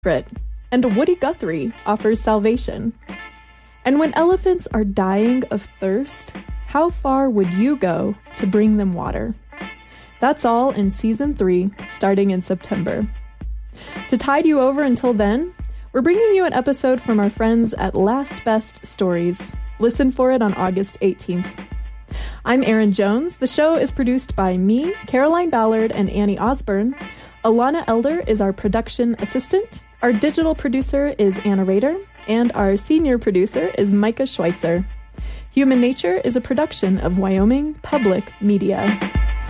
secret, and Woody Guthrie offers salvation. And when elephants are dying of thirst, how far would you go to bring them water? That's all in Season 3, starting in September. To tide you over until then, we're bringing you an episode from our friends at Last Best Stories. Listen for it on August 18th. I'm Erin Jones. The show is produced by me, Caroline Ballard, and Annie Osborne. Alana Elder is our production assistant. Our digital producer is Anna Rader, and our senior producer is Micah Schweitzer. Human Nature is a production of Wyoming Public Media.